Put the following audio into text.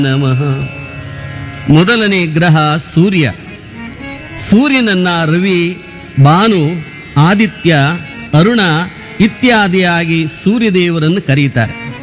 ನಮಃ. ಮೊದಲನೇ ಗ್ರಹ ಸೂರ್ಯ. ಸೂರ್ಯನನ್ನ ರವಿ, ಭಾನು, ಆದಿತ್ಯ, ಅರುಣ ಇತ್ಯಾದಿಯಾಗಿ ಸೂರ್ಯದೇವರನ್ನು ಕರೀತಾರೆ.